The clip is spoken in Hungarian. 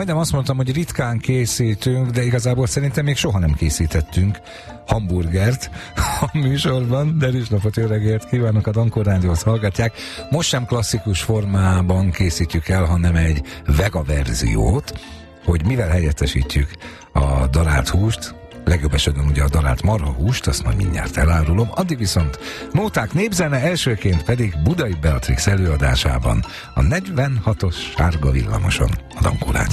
Majdnem azt mondtam, hogy ritkán készítünk, de igazából szerintem még soha nem készítettünk hamburgert a műsorban. De is napot, jó reggelt kívánok, a Dankor Rádiót hallgatják. Most sem klasszikus formában készítjük el, hanem egy vega verziót, hogy mivel helyettesítjük a darált húst, legjobb esetben ugye a darált marhahúst, azt majd mindjárt elárulom. Addig viszont nóták, népzene, elsőként pedig Budai Beatrix előadásában a 46-os sárga villamoson a Dankó Rádió.